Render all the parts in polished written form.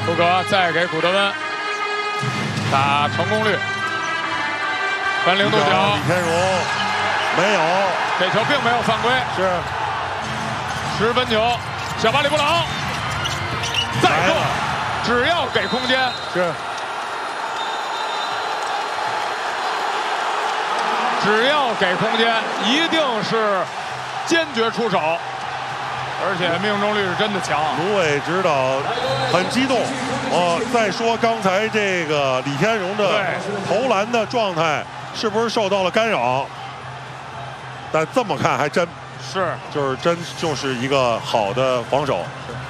胡格再给古德温打成功率，翻零度角， 李天荣没有， 这球并没有犯规， 是 10分球，小巴里布朗再扣，只要给空间，只要给空间，一定是坚决出手，而且命中率是真的强。 卢伟指导很激动。再说刚才这个李天荣的投篮的状态是不是受到了干扰？但这么看还真是， 就是一个好的防守。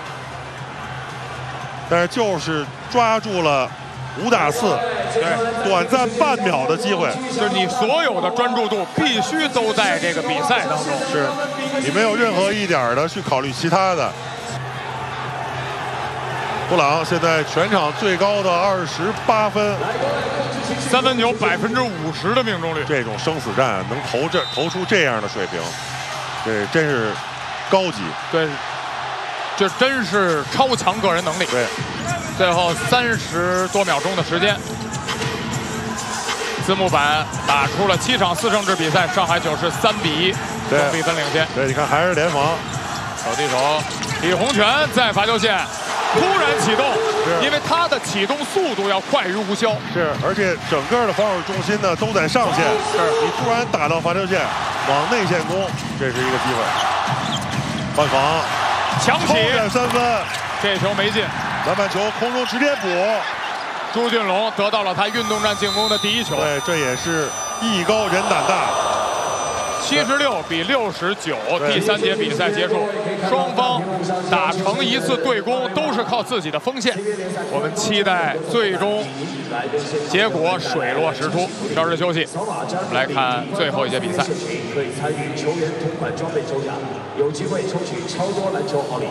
但是就是抓住了5打4，对，短暂半秒的机会， 就是你所有的专注度必须都在这个比赛当中， 是你没有任何一点的去考虑其他的。布朗现在全场最高的28分 ，3分球50%的命中率， 这种生死战能投出这样的水平，这真是高级。 对，这真是超强个人能力。 对， 最后30多秒钟的时间，字幕版打出了7场4胜制比赛，上海9是3比1，总比分领先。 对，你看还是联防， 手递手，李洪权在罚球线突然启动，因为他的启动速度要快于吴骁。 是，而且整个的防守重心呢都在上线。是，你突然打到罚球线，往内线攻，这是一个机会。换防， 强起 3分， 这球没进， 篮板球空中直接补。 朱俊龙得到了他运动战进攻的第1球。 对，这也是艺高人胆大。 76比69，第3节比赛结束，双方打成一次对攻都是靠自己的锋线。我们期待最终结果水落石出。稍事休息，我们来看最后一节比赛。 可以参与球员同款装备抽奖，有机会抽取超多篮球好礼。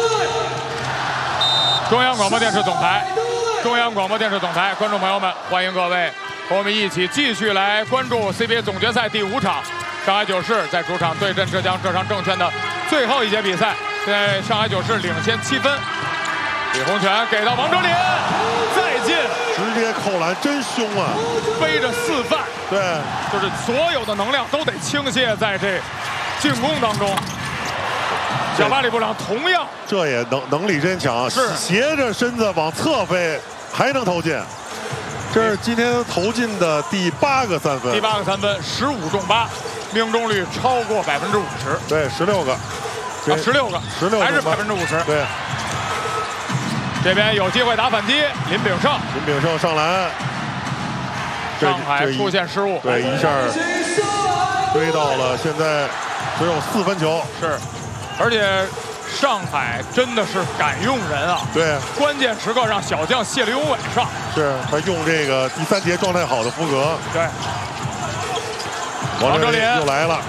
中央广播电视总台，观众朋友们，欢迎各位和我们一起继续来关注 CBA 总决赛第5场。上海9市在主场对阵浙江浙商证券的最后一节比赛，现在上海9市领先7分。李洪权给到王哲林，再进， 直接扣篮，真凶啊！ 背着4犯， 对， 就是所有的能量都得倾泻在这进攻当中。小巴里布朗同样， 这也能力真强， 是斜着身子往侧飞，还能投进。这是今天投进的第8个3分 ，15中8。命中率超过50%， 对，16个 ，16个，还是50%。 对， 这边有机会打反击，林炳胜上篮， 上海出现失误， 对，一下追到了，现在只有4分球， 是，而且上海真的是敢用人啊， 对， 关键时刻让小将谢立永伟上， 是他用这个第3节状态好的福格， 对。 王哲林又来了，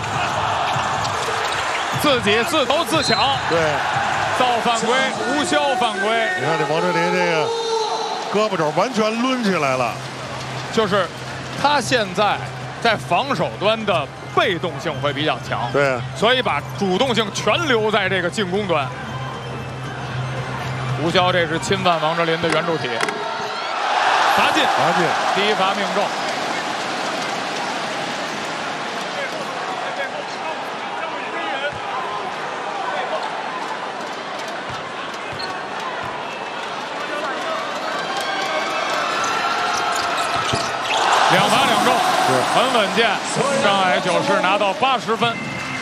自己自投自抢， 对， 造犯规，吴骁犯规。 你看这王哲林这个胳膊肘完全抡起来了， 就是他现在在防守端的被动性会比较强， 对， 所以把主动性全留在这个进攻端。吴骁这是侵犯王哲林的圆柱体，罚进，第1罚命中。2罚2中，很稳健。上海9市拿到80分。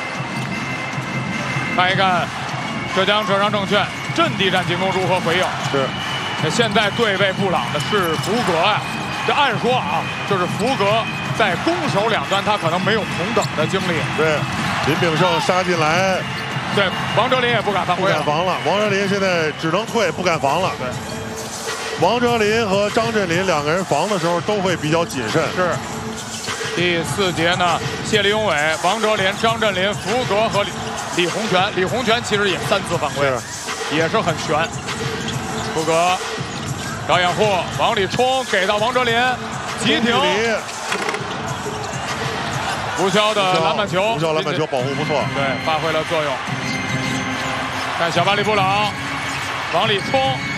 看一看浙江浙商证券阵地战进攻如何回应。 是， 现在对位布朗的是福格呀。这按说啊，就是福格在攻守两端他可能没有同等的经历。 对，林炳胜杀进来， 对，王哲林也不敢犯规， 不敢防了。王哲林现在只能退，不敢防了。 对。 王哲林和张镇麟2个人防的时候都会比较谨慎。 是。第4节呢，谢立永伟、王哲林、张镇麟、福格和李洪权。李洪权其实也3次犯规，也是很悬。福格找掩护，往里冲，给到王哲林，急停。吴骁的篮板球， 吴骁篮板球保护不错， 对，发挥了作用。看小巴里布朗往里冲。